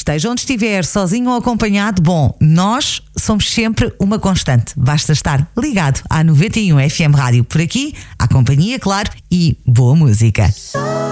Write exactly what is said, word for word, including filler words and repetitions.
esteja onde estiver, sozinho ou acompanhado, bom, nós somos sempre uma constante. Basta estar ligado à noventa e um F M Rádio. Por aqui, à companhia, claro, e boa música.